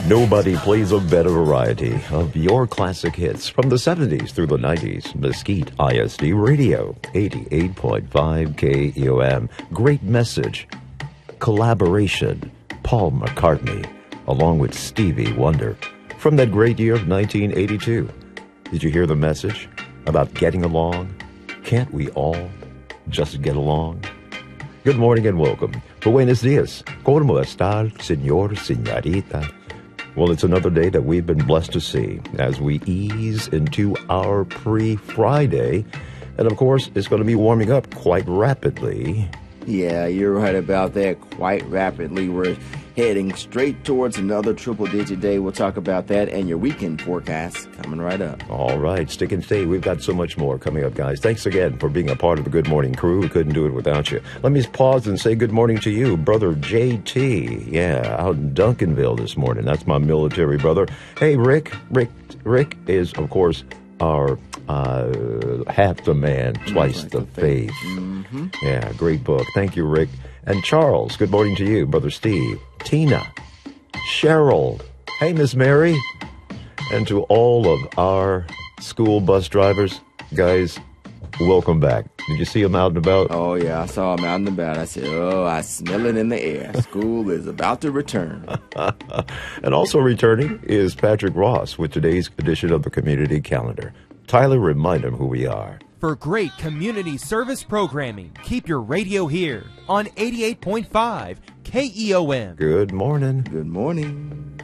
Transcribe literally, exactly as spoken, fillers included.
Nobody plays a better variety of your classic hits from the seventies through the nineties. Mesquite I S D Radio, eighty-eight point five K E O M. Great message. Collaboration. Paul McCartney, along with Stevie Wonder, from that great year of nineteen eighty-two. Did you hear the message about getting along? Can't we all just get along? Good morning and welcome. Buenos dias. ¿Cómo está, señor, señorita? Well, it's another day that we've been blessed to see as we ease into our pre-Friday. And, of course, it's going to be warming up quite rapidly. Yeah, you're right about that. Quite rapidly. We're heading straight towards another triple-digit day. We'll talk about that and your weekend forecast coming right up. All right. Stick and stay. We've got so much more coming up, guys. Thanks again for being a part of the Good Morning crew. We couldn't do it without you. Let me pause and say good morning to you, Brother J T. Yeah, out in Duncanville this morning. That's my military brother. Hey, Rick. Rick, Rick is, of course, our uh, half the man, twice the faith. Mm-hmm. Yeah, great book. Thank you, Rick. And Charles, good morning to you, Brother Steve. Tina, Cheryl, hey, Miss Mary, and to all of our school bus drivers, guys, welcome back. Did you see them out and about? Oh, yeah, I saw them out and about. I said, oh, I smell it in the air. School is about to return. And also returning is Patrick Ross with today's edition of the Community Calendar. Tyler, remind them who we are. For great community service programming, keep your radio here on eighty-eight point five K E O M. Good morning. Good morning.